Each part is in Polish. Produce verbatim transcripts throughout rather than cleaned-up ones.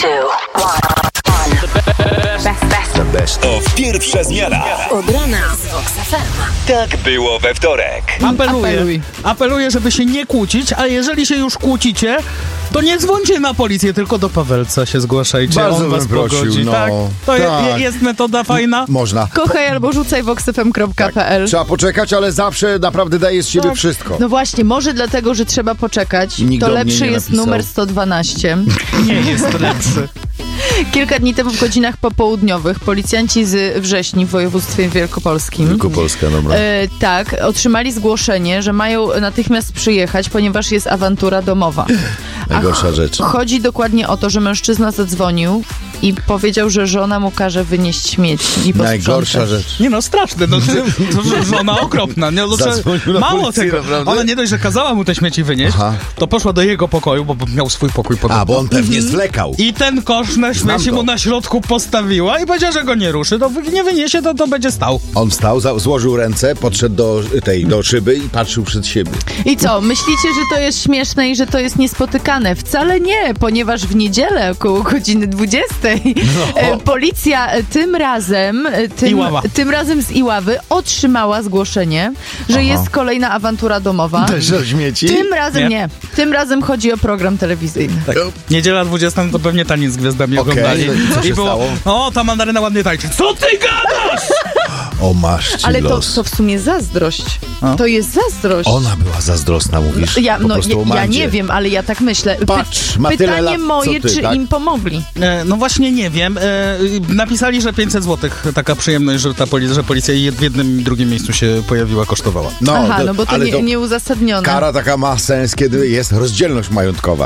two, one. Best, best. The best of Pierwsza Zmiana. Od rana z Vox F M. Tak było we wtorek. Apeluję, Apeluj. apeluję, żeby się nie kłócić, a jeżeli się już kłócicie, to nie dzwońcie na policję, tylko do Pawelca się zgłaszajcie. Bardzo On was bym prosił, pogodzi. no. Tak? To je- Tak. jest metoda fajna. Można. Kochaj albo rzucaj vox f m kropka p l. Trzeba poczekać, ale zawsze naprawdę daje z siebie Tak. wszystko. No właśnie, może dlatego, że trzeba poczekać, Nikt to do mnie lepszy nie jest napisał. numer sto dwanaście. Nie jest lepszy. Kilka dni temu w godzinach popołudniowych policjanci z Wrześni w województwie wielkopolskim Wielkopolska, dobra. e, tak, otrzymali zgłoszenie, że mają natychmiast przyjechać, ponieważ jest awantura domowa. Najgorsza rzecz. Chodzi dokładnie o to, że mężczyzna zadzwonił i powiedział, że żona mu każe wynieść śmieci i posprzątać. Najgorsza rzecz. Nie no, straszne. No, to, to, żona okropna. Nie, no, Zadzwonił na mało policję, tego. naprawdę? Ona nie dość, że kazała mu te śmieci wynieść, Aha. to poszła do jego pokoju, bo miał swój pokój pod A, bo on pewnie zwlekał. I ten kosz na Znam śmieci to. mu na środku postawiła i powiedziała, że go nie ruszy. To nie wyniesie, to, to będzie stał. On wstał, za- złożył ręce, podszedł do tej, do szyby i patrzył przed siebie. I co, myślicie, że to jest śmieszne i że to jest niespotykane? Wcale nie, ponieważ w niedzielę około godziny dwudziestej e, policja e, tym razem, e, tym, Iława. tym razem z Iławy otrzymała zgłoszenie, że Aha. jest kolejna awantura domowa. Też o śmieci? Tym razem Nie. nie. Tym razem chodzi o program telewizyjny. Tak. Niedziela dwudziesta, no to pewnie taniec z gwiazdami Okej, oglądali. no i co się stało? O, ta mandaryna ładnie tańczy. Co ty gadasz? O, masz ci Ale to, los. to w sumie zazdrość. A? To jest zazdrość. Ona była zazdrosna, mówisz? Ja, po no, prostu ja, o ja Mandzie. nie wiem, ale ja tak myślę. Py- Patrz, ma tyle pytanie lat, co moje, ty, czy tak? im pomogli? E, no właśnie nie wiem. E, napisali, że pięćset złotych taka przyjemność, że ta policja, że policja w jednym i drugim miejscu się pojawiła, kosztowała. No, Aha, to- no bo to ale nie, nieuzasadnione. Kara taka ma sens, kiedy jest rozdzielność majątkowa.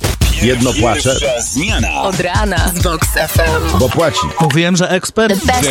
Jedno płacze, Pierwsza Zmiana. Od rana z Vox F M. bo płaci. Mówiłem, że ekspert. The best,